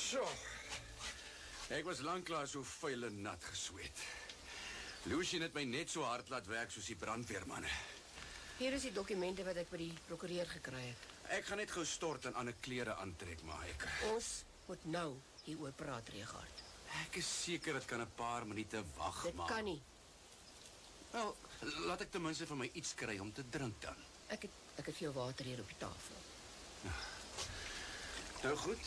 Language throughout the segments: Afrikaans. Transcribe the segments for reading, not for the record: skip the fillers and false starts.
So. Ek was lanklaas so vuil en nat gesweet. Lucien het my net so hard laat werk soos die brandweermanne. Hier is die dokumente wat ek by die prokureur gekry het. Ek gaan net gou stort en ander klere aantrek, maar Ons moet nou hieroor praat, Regard. Ek is seker dit kan 'n paar minute wag, Dit maar kan nie. Wel, laat ek ten minste vir my iets kry om te drink dan. Ek het veel water hier op die tafel. Nou goed.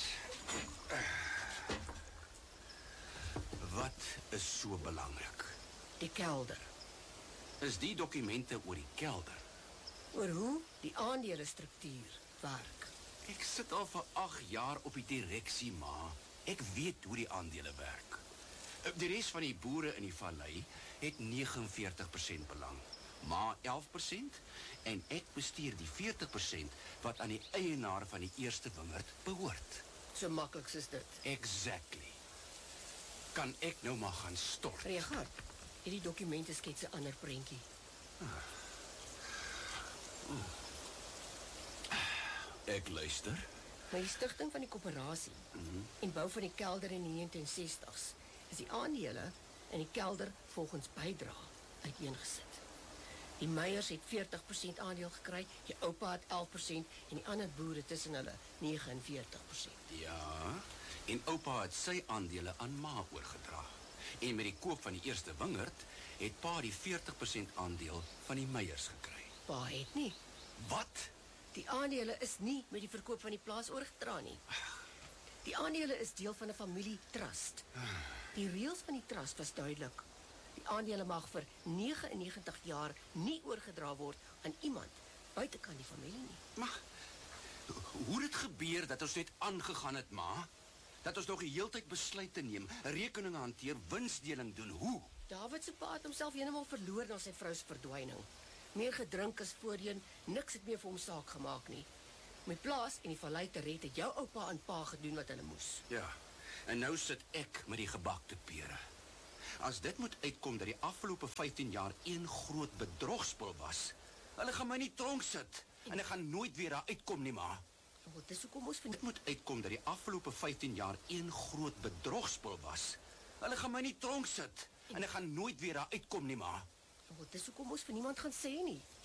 Wat is so belangrik? Die kelder. Is die dokumente oor die kelder? Oor hoe die aandelestruktuur werk. Ek sit al vir 8 jaar op die direksie, ma. Ek weet hoe die aandele werk. Die res van die boere in die vallei het 49% belang. Ma 11% en ek bestuur die 40% wat aan die eienaar van die eerste wingerd behoort. So maklik is dit. Exactly. Kan ek nou maar gaan stort? Regard, hierdie dokumente skets 'n ander prentjie. Ek luister. Met die stigting van die koöperasie en bou van die kelder in die 1960s is die aandele in die kelder volgens bydra uiteengesit. Die Meyers het 40% aandeel gekry, die oupa het 11% en die ander boere tussen hulle 49%. Ja, en oupa het sy aandele aan ma oorgedra. En met die koop van die eerste wingerd het pa die 40% aandeel van die Meyers gekry. Pa het nie. Wat? Die aandele is nie met die verkoop van die plaas oorgedra nie. Die aandele is deel van 'n familie trust. Die reëls van die trust was duidelik. Die aandele mag vir 99 jaar nie oorgedra word aan iemand buitekant die familie nie. Maar hoe het gebeur dat ons net aangegaan het, ma? Dat ons nog die heeltyd besluite neem, rekeninge hanteer, winsdeling doen. Hoe? David se pa het homself heeltemal verloor na sy vrou se verdwyning. Meer gedrink as voorheen, niks het meer vir hom saak gemaak nie. My plaas en die vallei te red het jou oupa en pa gedoen wat hulle moes. Ja, en nou sit ek met die gebakte pere. As dit moet uitkom dat die afgelope 15 jaar een groot bedrogspel was, hulle gaan my nie tronk sit en ek gaan nooit weer daar uitkom nie, ma. Want dis hoekom ons Dit moet uitkom dat die afgelope 15 jaar een groot bedrogspel was. Hulle gaan my nie tronk sit en ek gaan nooit weer daar uitkom nie, ma. Want dis hoekom ons vir niemand gaan sê nie.